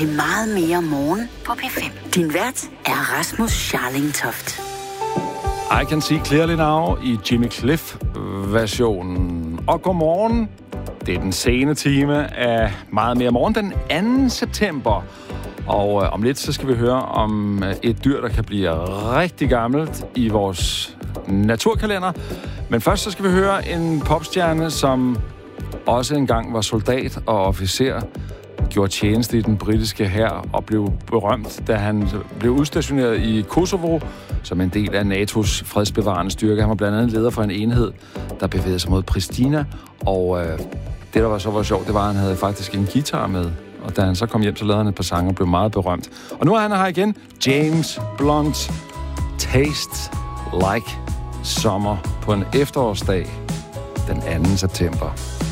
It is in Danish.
til Meget mere morgen på P5. Din vært er Rasmus Scharlingtoft. I Can See Clearly Now i Jimmy Cliff-versionen. Og godmorgen. Det er den sene time af Meget mere morgen, den 2. september. Og om lidt, så skal vi høre om et dyr, der kan blive rigtig gammelt i vores naturkalender. Men først så skal vi høre en popstjerne, som også engang var soldat og officer, gjorde tjeneste i den britiske hær og blev berømt, da han blev udstationeret i Kosovo som en del af NATO's fredsbevarende styrke. Han var blandt andet leder for en enhed, der bevægede sig mod Pristina, og det, der var så sjovt, det var, at han havde faktisk en guitar med. Og da han så kom hjem, så lavede han et par sange og blev meget berømt. Og nu er han her igen. James Blunt. Taste Like Summer på en efterårsdag den 2. september.